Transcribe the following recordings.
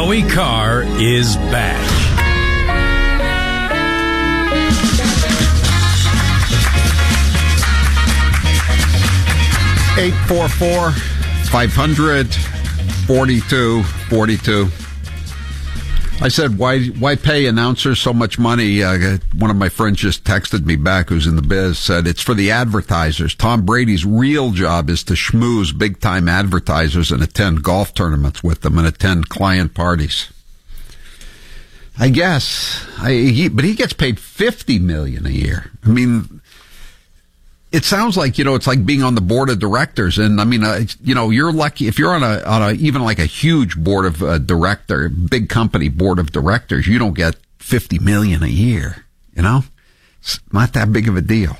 Howie Carr is back. Eight 844-500-4242. I said, why pay announcers so much money? One of my friends just texted me back who's in the biz, said it's for the advertisers. Tom Brady's real job is to schmooze big-time advertisers and attend golf tournaments with them and attend client parties. I guess. But he gets paid $50 million a year. I mean, it sounds like, it's like being on the board of directors. And I mean, you're lucky if you're on a even like a huge board of big company board of directors, you don't get $50 million a year. It's not that big of a deal.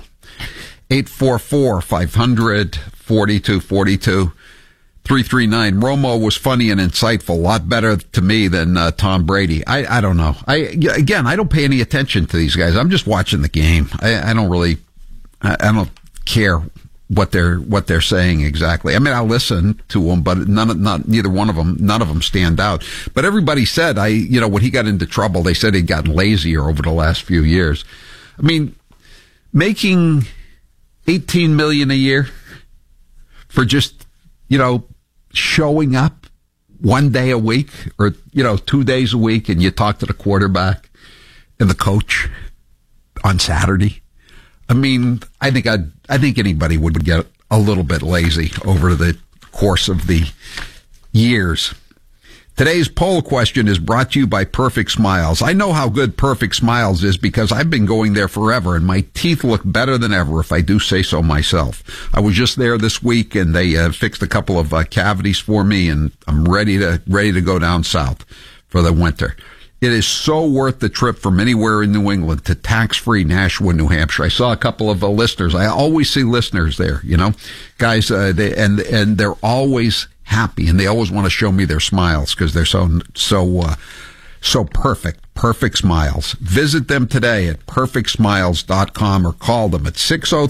844-500-4242. 339. Romo was funny and insightful. A lot better to me than Tom Brady. I don't know. I don't pay any attention to these guys. I'm just watching the game. I don't care what they're saying exactly. I mean, I'll listen to them, but neither one of them, none of them stand out. But everybody said, when he got into trouble, they said he'd gotten lazier over the last few years. I mean, making $18 million a year for just, showing up one day a week or, 2 days a week, and you talk to the quarterback and the coach on Saturday. I mean, I think anybody would get a little bit lazy over the course of the years. Today's poll question is brought to you by Perfect Smiles. I know how good Perfect Smiles is because I've been going there forever, and my teeth look better than ever, if I do say so myself. I was just there this week, and they fixed a couple of cavities for me, and I'm ready to go down south for the winter. It is so worth the trip from anywhere in New England to tax-free Nashua, New Hampshire. I saw a couple of listeners. I always see listeners there, guys, they're always happy, and they always want to show me their smiles because they're so perfect. Perfect Smiles. Visit them today at perfectsmiles.com or call them at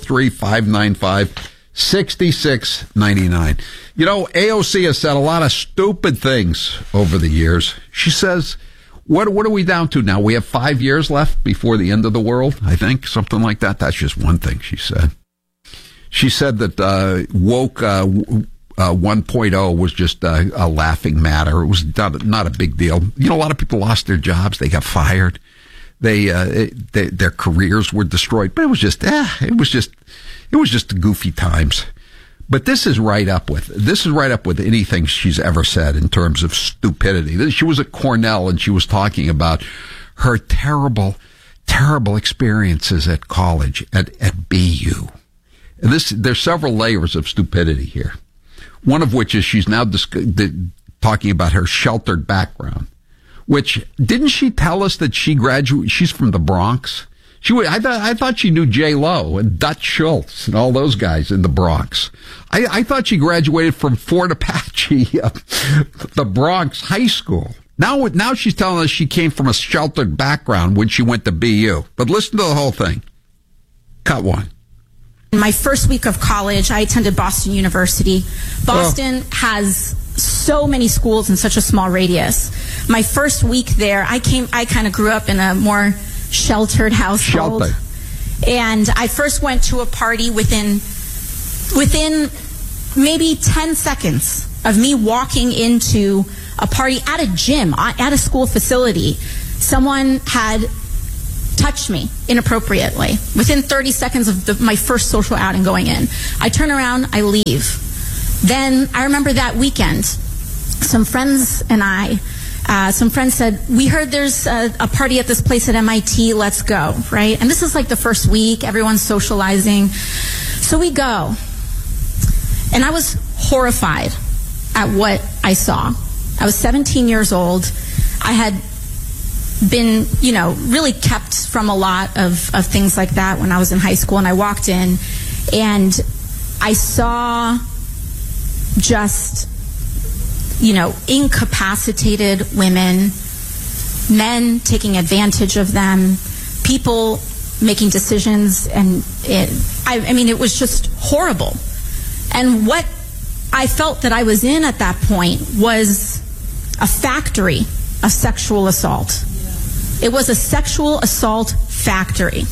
603-595-6699. AOC has said a lot of stupid things over the years. She says, What are we down to now? We have 5 years left before the end of the world, I think, something like that. That's just one thing she said. She said that woke 1.0 was just a laughing matter. It was not a big deal. A lot of people lost their jobs. They got fired. Their careers were destroyed. But it was just goofy times. But this is right up with anything she's ever said in terms of stupidity. She was at Cornell and she was talking about her terrible, terrible experiences at college at BU. And there's several layers of stupidity here. One of which is she's now talking about her sheltered background, which didn't she tell us that she's from the Bronx? I thought she knew J-Lo and Dutch Schultz and all those guys in the Bronx. I thought she graduated from Fort Apache, the Bronx High School. Now she's telling us she came from a sheltered background when she went to BU. But listen to the whole thing. Cut one. In my first week of college, I attended Boston University. Boston has so many schools in such a small radius. My first week there, I kind of grew up in a more sheltered household. And I first went to a party within maybe 10 seconds of me walking into a party at a gym, at a school facility. Someone had touched me inappropriately within 30 seconds of my first social outing going in. I turn around, I leave. Then I remember that weekend, some friends said, we heard there's a party at this place at MIT, let's go, right? And this is like the first week, everyone's socializing. So we go. And I was horrified at what I saw. I was 17 years old. I had been, really kept from a lot of things like that when I was in high school. And I walked in and I saw just, incapacitated women, men taking advantage of them, people making decisions. And it was just horrible. And what I felt that I was in at that point was a factory a sexual assault. It was a sexual assault factory.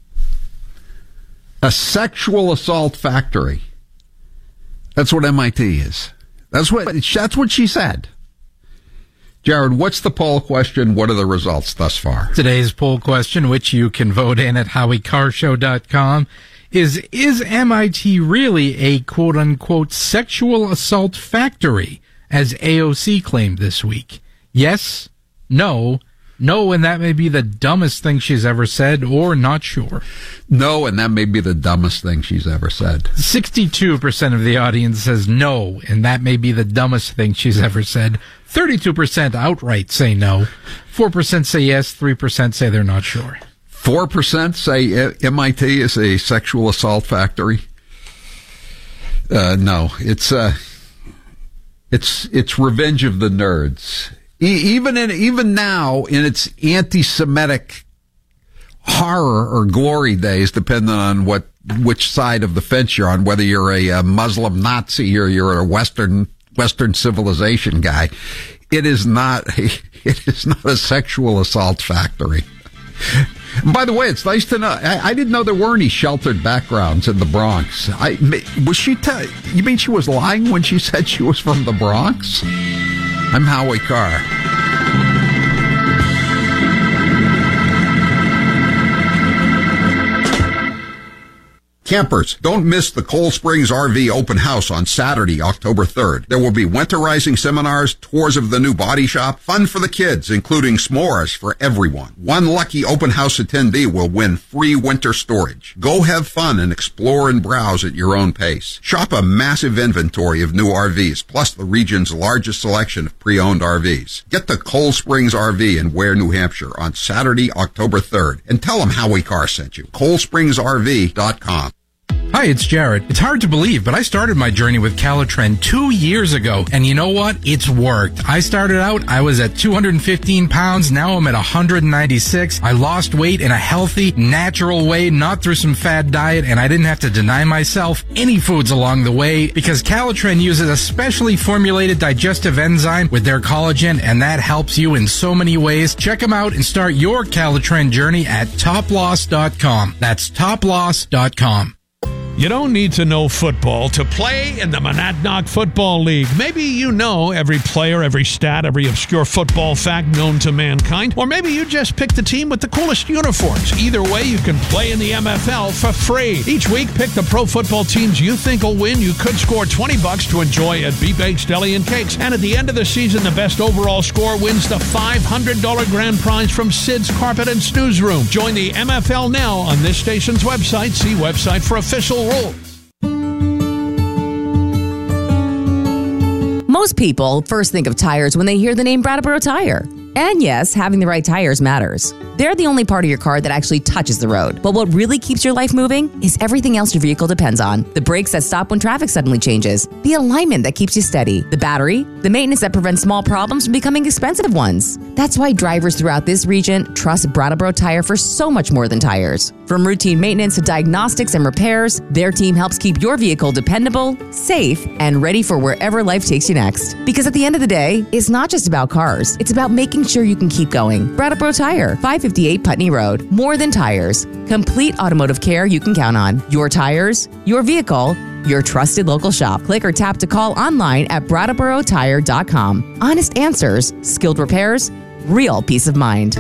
A sexual assault factory. That's what MIT is. That's what she said. Jared, what's the poll question? What are the results thus far? Today's poll question, which you can vote in at HowieCarShow.com, is MIT really a quote-unquote sexual assault factory, as AOC claimed this week? Yes, no, and that may be the dumbest thing she's ever said, or not sure. No, and that may be the dumbest thing she's ever said. 62% of the audience says no, and that may be the dumbest thing she's ever said. 32% outright say no. 4% say yes. 3% say they're not sure. 4% say MIT is a sexual assault factory. No, it's Revenge of the Nerds. Even now in its anti-Semitic horror or glory days, depending on which side of the fence you're on, whether you're a Muslim Nazi or you're a Western civilization guy, it is not a sexual assault factory. By the way, it's nice to know. I didn't know there were any sheltered backgrounds in the Bronx. You mean she was lying when she said she was from the Bronx? I'm Howie Carr. Campers, don't miss the Cold Springs RV Open House on Saturday, October 3rd. There will be winterizing seminars, tours of the new body shop, fun for the kids, including s'mores for everyone. One lucky open house attendee will win free winter storage. Go have fun and explore and browse at your own pace. Shop a massive inventory of new RVs, plus the region's largest selection of pre-owned RVs. Get to Cold Springs RV in Ware, New Hampshire on Saturday, October 3rd, and tell them Howie Carr sent you. ColdSpringsRV.com. Hi, it's Jared. It's hard to believe, but I started my journey with Calitren 2 years ago, and you know what? It's worked. I started out, I was at 215 pounds, now I'm at 196. I lost weight in a healthy, natural way, not through some fad diet, and I didn't have to deny myself any foods along the way, because Calitren uses a specially formulated digestive enzyme with their collagen, and that helps you in so many ways. Check them out and start your Calitren journey at toploss.com. That's toploss.com. You don't need to know football to play in the Monadnock Football League. Maybe you know every player, every stat, every obscure football fact known to mankind. Or maybe you just picked the team with the coolest uniforms. Either way, you can play in the MFL for free. Each week, pick the pro football teams you think will win. You could score $20 to enjoy at B-Bakes Deli and Cakes. And at the end of the season, the best overall score wins the $500 grand prize from Sid's Carpet and Snooze Room. Join the MFL now on this station's website. See website for official rules. Most people first think of tires when they hear the name Brattleboro Tire. And yes, having the right tires matters. They're the only part of your car that actually touches the road. But what really keeps your life moving is everything else your vehicle depends on. The brakes that stop when traffic suddenly changes, the alignment that keeps you steady, the battery, the maintenance that prevents small problems from becoming expensive ones. That's why drivers throughout this region trust Brattleboro Tire for so much more than tires. From routine maintenance to diagnostics and repairs, their team helps keep your vehicle dependable, safe, and ready for wherever life takes you next. Because at the end of the day, it's not just about cars. It's about making sure you can keep going. Brattleboro Tire, 558 Putney Road. More than tires. Complete automotive care you can count on. Your tires, your vehicle, your trusted local shop. Click or tap to call online at BrattleboroTire.com. Honest answers, skilled repairs, real peace of mind.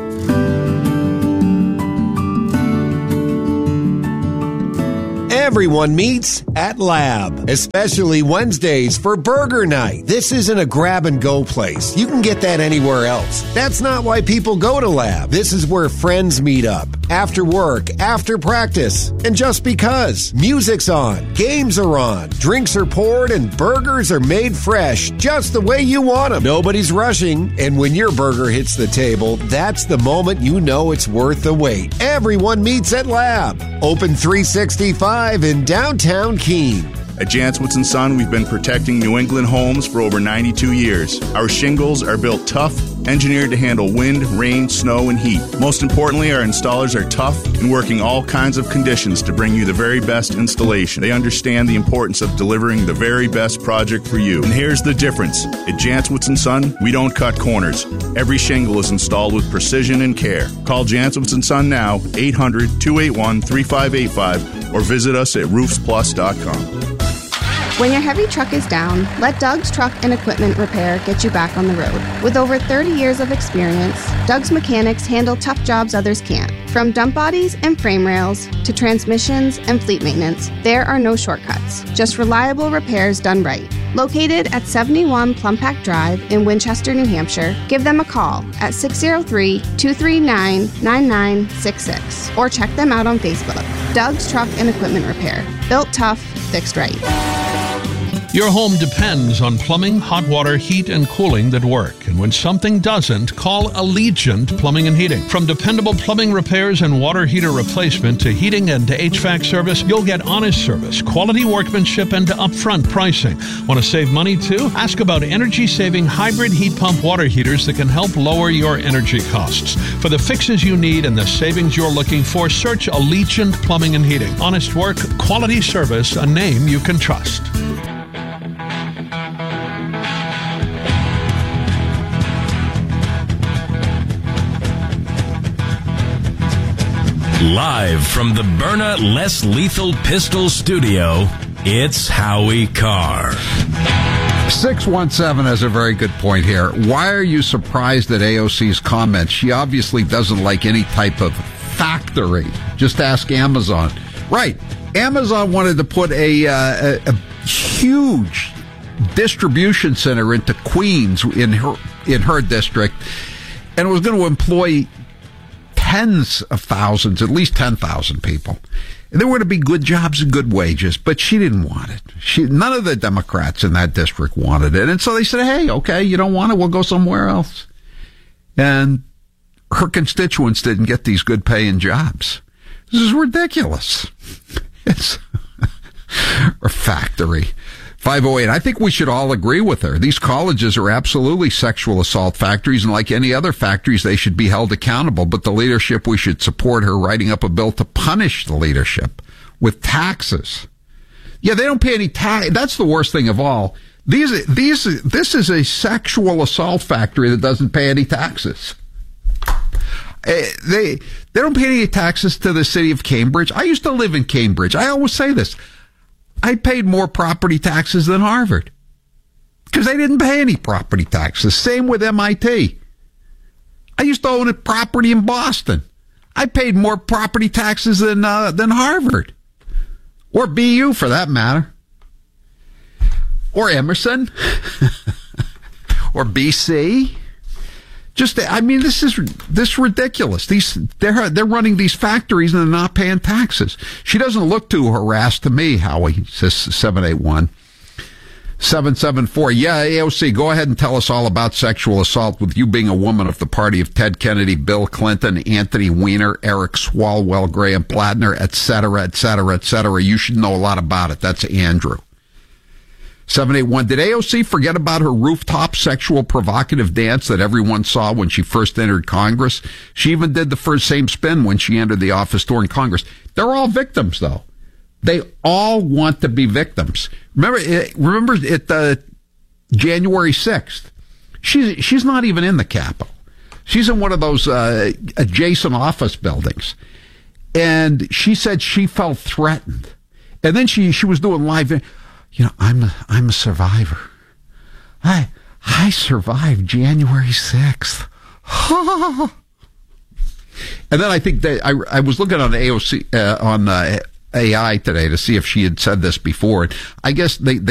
Everyone meets at Lab, especially Wednesdays for Burger Night. This isn't a grab-and-go place. You can get that anywhere else. That's not why people go to Lab. This is where friends meet up. After work, after practice, and just because. Music's on, games are on, drinks are poured, and burgers are made fresh, just the way you want them. Nobody's rushing, and when your burger hits the table, that's the moment you know it's worth the wait. Everyone meets at Lab. Open 365 in downtown Keene. At Janswitz & Son, we've been protecting New England homes for over 92 years. Our shingles are built tough, engineered to handle wind, rain, snow, and heat. Most importantly, our installers are tough and working all kinds of conditions to bring you the very best installation. They understand the importance of delivering the very best project for you. And here's the difference. At Jancewitz & Son, we don't cut corners. Every shingle is installed with precision and care. Call Jancewitz & Son now, 800-281-3585, or visit us at roofsplus.com. When your heavy truck is down, let Doug's Truck and Equipment Repair get you back on the road. With over 30 years of experience, Doug's mechanics handle tough jobs others can't. From dump bodies and frame rails to transmissions and fleet maintenance, there are no shortcuts, just reliable repairs done right. Located at 71 Plumpack Drive in Winchester, New Hampshire, give them a call at 603-239-9966 or check them out on Facebook. Doug's Truck and Equipment Repair. Built tough, fixed right. Your home depends on plumbing, hot water, heat, and cooling that work. And when something doesn't, call Allegiant Plumbing and Heating. From dependable plumbing repairs and water heater replacement to heating and to HVAC service, you'll get honest service, quality workmanship, and upfront pricing. Want to save money too? Ask about energy-saving hybrid heat pump water heaters that can help lower your energy costs. For the fixes you need and the savings you're looking for, search Allegiant Plumbing and Heating. Honest work, quality service, a name you can trust. Live from the Byrna Less Lethal Pistol Studio, it's Howie Carr. 617 has a very good point here. Why are you surprised at AOC's comments? She obviously doesn't like any type of factory. Just ask Amazon. Right. Amazon wanted to put a huge distribution center into Queens in her district, and it was going to employ tens of thousands, at least 10,000 people. And there were to be good jobs and good wages, but she didn't want it. None of the Democrats in that district wanted it. And so they said, hey, okay, you don't want it, we'll go somewhere else. And her constituents didn't get these good paying jobs. This is ridiculous. It's a factory. 508, I think we should all agree with her. These colleges are absolutely sexual assault factories, and like any other factories, they should be held accountable. But the leadership, we should support her writing up a bill to punish the leadership with taxes. Yeah, they don't pay any tax. That's the worst thing of all. This is a sexual assault factory that doesn't pay any taxes. They don't pay any taxes to the city of Cambridge. I used to live in Cambridge. I always say this. I paid more property taxes than Harvard because they didn't pay any property taxes. Same with MIT. I used to own a property in Boston. I paid more property taxes than Harvard, or BU for that matter, or Emerson, or BC. This is ridiculous. They're running these factories and they're not paying taxes. She doesn't look too harassed to me, Howie, says 781. 774. Yeah, AOC, go ahead and tell us all about sexual assault with you being a woman of the party of Ted Kennedy, Bill Clinton, Anthony Weiner, Eric Swalwell, Graham Plattner, et cetera, et cetera, et cetera. You should know a lot about it. That's Andrew. 781. Did AOC forget about her rooftop sexual provocative dance that everyone saw when she first entered Congress? She even did the same spin when she entered the office during Congress. They're all victims, though. They all want to be victims. Remember at January 6th, she's not even in the Capitol. She's in one of those adjacent office buildings. And she said she felt threatened. And then she was doing live. You know, I'm a survivor. I survived January 6th. And then I think that I was looking on AOC on AI today to see if she had said this before. I guess they